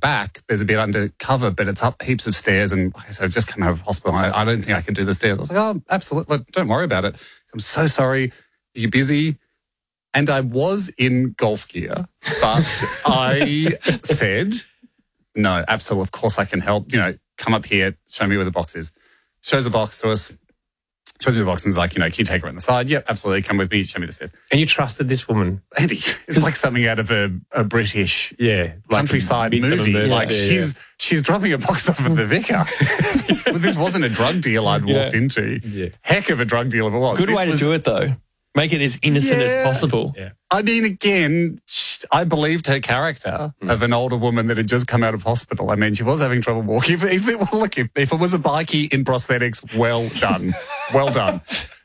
back, there's a bit undercover, but it's up heaps of stairs. And like I said, I've just come out of hospital. I don't think I can do the stairs. I was like, oh, absolutely. Don't worry about it. I'm so sorry. Are you busy? And I was in golf gear, but I said, no, absolutely. Of course I can help. Come up here, show me where the box is. Shows the box to us. Shows me the box and is like, can you take her on the side? Yep, absolutely. Come with me. Show me the stairs. And you trusted this woman? Andy, it's like something out of a British countryside movie. Like she's dropping a box off at the vicar. Well, this wasn't a drug deal I'd walked into. Yeah. Heck of a drug deal if it was. Good way to do it, though. Make it as innocent as possible. Yeah. I mean, again, I believed her character of an older woman that had just come out of hospital. I mean, she was having trouble walking. If it was a bikie in prosthetics, well done. Well done.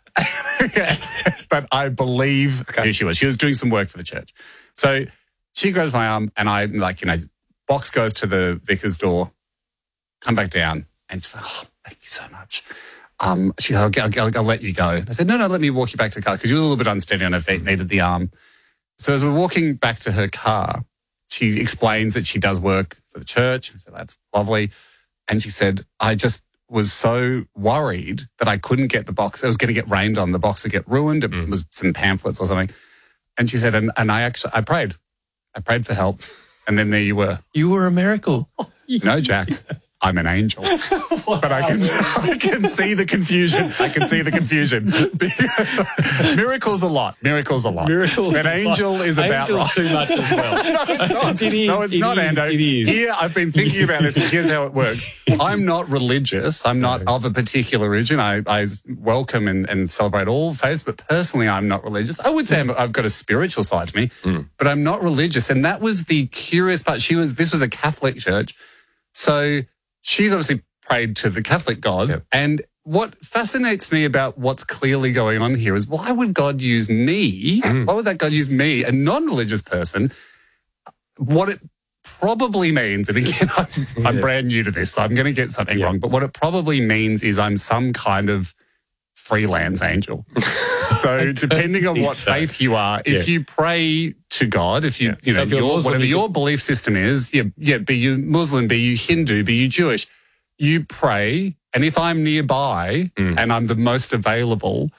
But I believe who she was. She was doing some work for the church. So she grabs my arm and I'm like, box goes to the vicar's door, come back down and she's like, oh, thank you so much. She goes, I'll let you go. I said, no, let me walk you back to the car because she was a little bit unsteady on her feet, needed the arm. So as we're walking back to her car, she explains that she does work for the church. I said, that's lovely. And she said, I just was so worried that I couldn't get the box. It was going to get rained on. The box would get ruined. It was some pamphlets or something. And she said, and I prayed. I prayed for help. And then there you were. You were a miracle. No, Jack. I'm an angel. But I can see the confusion. I can see the confusion. Miracles a lot. An angel is about right. Too much as well. No, it's not, Ando. Here, I've been thinking about this, and here's how it works. I'm not religious. I'm not of a particular religion. I welcome and celebrate all faiths, but personally, I'm not religious. I would say I've got a spiritual side to me, but I'm not religious. And that was the curious part. This was a Catholic church. So she's obviously prayed to the Catholic God. Yep. And what fascinates me about what's clearly going on here is why would God use me? Why would that God use me, a non-religious person? What it probably means, and again, I'm brand new to this, so I'm going to get something wrong, but what it probably means is I'm some kind of freelance angel. So depending on what faith you are, if you pray to God, if you whatever your belief system is, be you Muslim, be you Hindu, be you Jewish, you pray, and if I'm nearby and I'm the most available,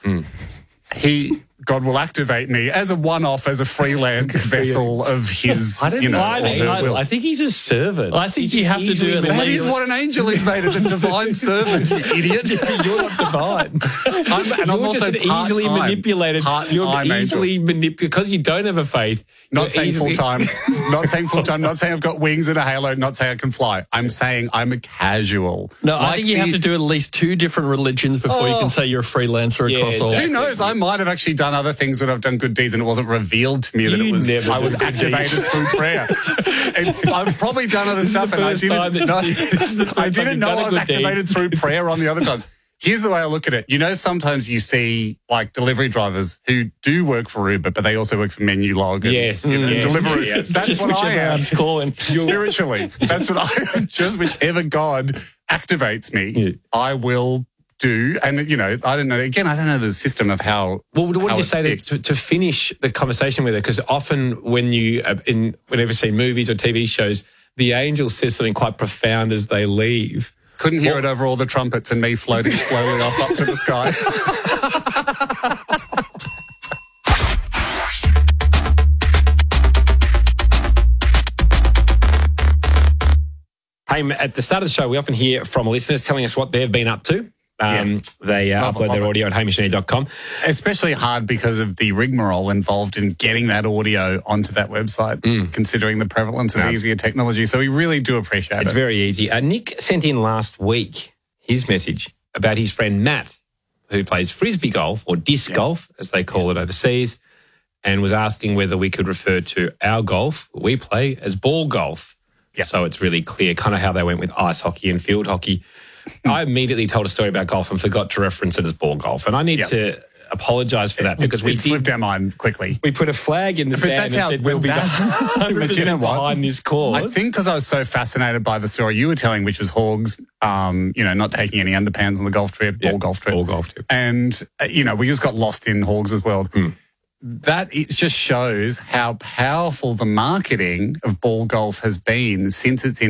God will activate me as a one-off, as a freelance vessel of his, I think he's a servant. I think you have to do it. That is what an angel is made of, a divine servant, you idiot. You're not divine. I'm also easily manipulated. You're easily manipulated because you don't have a faith. Not saying full-time. Not saying I've got wings and a halo. Not saying I can fly. I'm saying I'm a casual. No, I think you have to do at least 2 different religions before you can say you're a freelancer across all. Who knows? I might have actually done other things that I've done good deeds and it wasn't revealed to me that I was activated through prayer. I've probably done other stuff and I didn't know I was activated through prayer on the other times. Here's the way I look at it. Sometimes you see like delivery drivers who do work for Uber, but they also work for Menulog. Delivery. Yes. That's just what I am. Calling. Spiritually. That's what I am. Just whichever God activates me, I will do. And, I don't know. Again, I don't know the system of how. Well, what did you say to finish the conversation with her? Because often when you, whenever you see movies or TV shows, the angel says something quite profound as they leave. Couldn't hear it over all the trumpets and me floating slowly off up to the sky. Hey, at the start of the show, we often hear from listeners telling us what they've been up to. They upload their audio at hamishandy.com. Especially hard because of the rigmarole involved in getting that audio onto that website, considering the prevalence of easier technology. So we really do appreciate it. It's very easy. Nick sent in last week his message about his friend Matt, who plays frisbee golf or disc golf, as they call it overseas, and was asking whether we could refer to our golf, what we play, as ball golf. Yep. So it's really clear kind of how they went with ice hockey and field hockey. I immediately told a story about golf and forgot to reference it as ball golf. And I need to apologise for that because we slipped our mind quickly. We put a flag in the sand and said we'll be 100% behind this cause. I think because I was so fascinated by the story you were telling, which was Hogs, not taking any underpants on the golf trip, ball golf trip. And, we just got lost in Hogs' world. That it just shows how powerful the marketing of ball golf has been since its